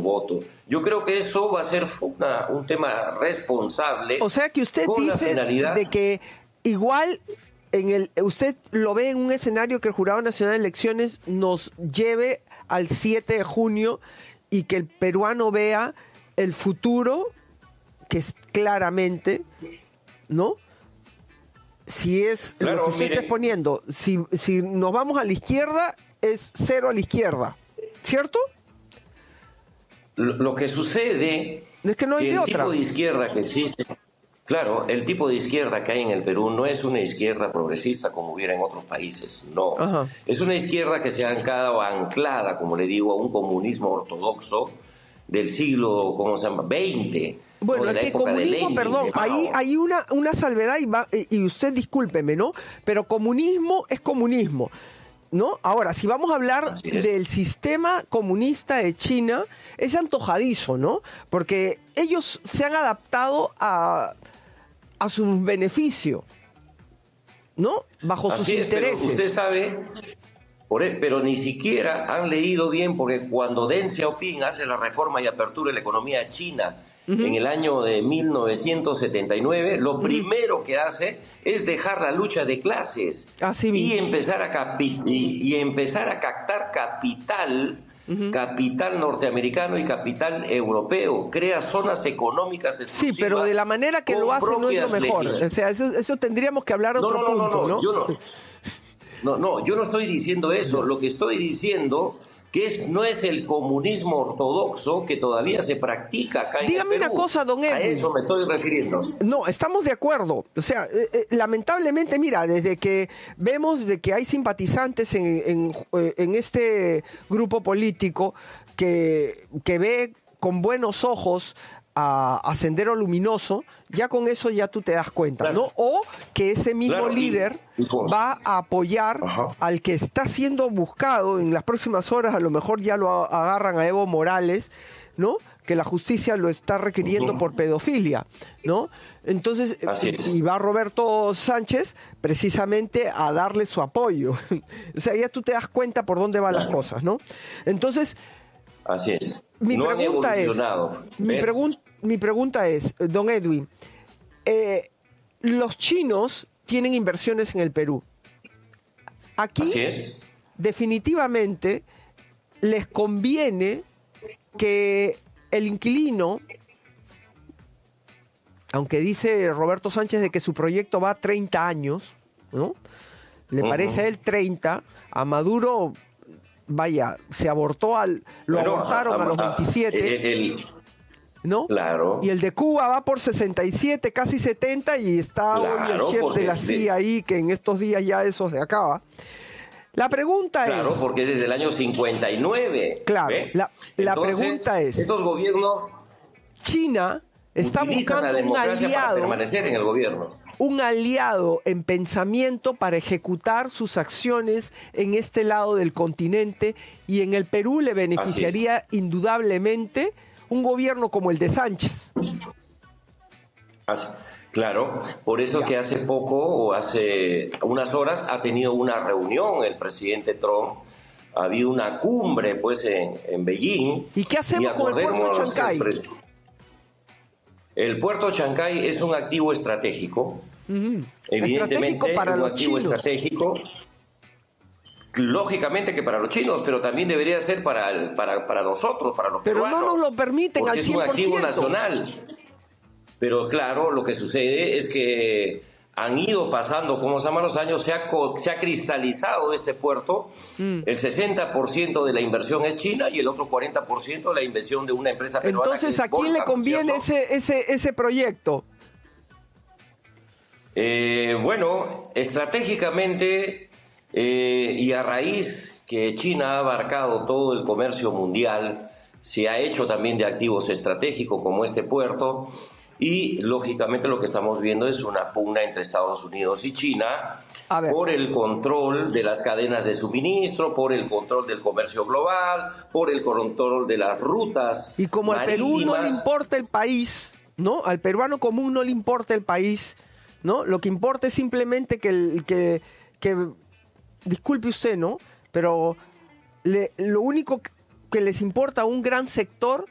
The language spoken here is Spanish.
voto. Yo creo que eso va a ser un tema responsable. O sea que usted con dice de que igual usted lo ve en un escenario que el Jurado Nacional de Elecciones nos lleve al 7 de junio y que el peruano vea el futuro, que es claramente, ¿no? Si es claro, lo que usted está exponiendo, si nos vamos a la izquierda, es 0 a la izquierda, ¿cierto? Lo que sucede es que no hay el otra. Tipo de izquierda que existe, claro, el tipo de izquierda que hay en el Perú no es una izquierda progresista como hubiera en otros países, no. Ajá. Es una izquierda que se ha quedado anclada, como le digo, a un comunismo ortodoxo del siglo, ¿cómo se llama?, XX. Bueno, es que comunismo, perdón, hay una salvedad y usted discúlpeme, ¿no? Pero comunismo es comunismo, ¿no? Ahora, si vamos a hablar del sistema comunista de China, es antojadizo, ¿no? Porque ellos se han adaptado a su beneficio, ¿no? Bajo sus intereses. Pero usted sabe, pero ni siquiera han leído bien, porque cuando Deng Xiaoping hace la reforma y apertura de la economía china en el año de 1979, lo primero que hace es dejar la lucha de clases y empezar a captar capital, capital norteamericano y capital europeo. Crea zonas económicas exclusivas. Sí, pero de la manera que lo hace no es lo mejor. O sea, eso tendríamos que hablar otro punto, ¿no? Yo no estoy diciendo eso. Lo que estoy diciendo que no es el comunismo ortodoxo que todavía se practica acá en el Perú. Dígame una cosa, don Edwin. A eso me estoy refiriendo. No, estamos de acuerdo. O sea, lamentablemente, mira, desde que vemos de que hay simpatizantes en este grupo político que ve con buenos ojos a Sendero Luminoso, ya con eso ya tú te das cuenta, claro, ¿no? O que ese mismo líder va a apoyar al que está siendo buscado en las próximas horas, a lo mejor ya lo agarran a Evo Morales, ¿no? Que la justicia lo está requiriendo por pedofilia, ¿no? Entonces, y va Roberto Sánchez precisamente a darle su apoyo. O sea, ya tú te das cuenta por dónde van las cosas, ¿no? Entonces, así es. Mi pregunta es, don Edwin, los chinos tienen inversiones en el Perú. Aquí, definitivamente, les conviene que el inquilino, aunque dice Roberto Sánchez de que su proyecto va a 30 años, ¿no? Le parece a él 30, a Maduro, vaya, se abortó abortaron a los 27, ¿no? Claro. Y el de Cuba va por 67, casi 70, y está hoy el chef de la CIA ahí, que en estos días ya eso se acaba. La pregunta es... Claro, porque es desde el año 59. Claro, la pregunta es... Estos gobiernos... China está buscando un aliado... para permanecer en el gobierno. Un aliado en pensamiento para ejecutar sus acciones en este lado del continente, y en el Perú le beneficiaría indudablemente un gobierno como el de Sánchez. Claro, por eso que hace poco o hace unas horas ha tenido una reunión el presidente Trump. Había una cumbre pues en Beijing. ¿Y qué hacemos con el puerto de Chancay? El puerto de Chancay es un activo estratégico. Evidentemente es un activo estratégico. Lógicamente que para los chinos, pero también debería ser para nosotros, para los peruanos. Pero no nos lo permiten al 100%. Es un activo nacional. Pero claro, lo que sucede es que han ido pasando, como se llaman los años, se ha cristalizado este puerto. El 60% de la inversión es china y el otro 40% de la inversión de una empresa peruana. Entonces, ¿a quién le conviene ese proyecto? Bueno, estratégicamente y a raíz que China ha abarcado todo el comercio mundial, se ha hecho también de activos estratégicos como este puerto. Y, lógicamente, lo que estamos viendo es una pugna entre Estados Unidos y China por el control de las cadenas de suministro, por el control del comercio global, por el control de las rutas. Y como al Perú no le importa el país, ¿no? Al peruano común no le importa el país, ¿no? Lo que importa es simplemente que disculpe usted, ¿no? Pero lo único que les importa a un gran sector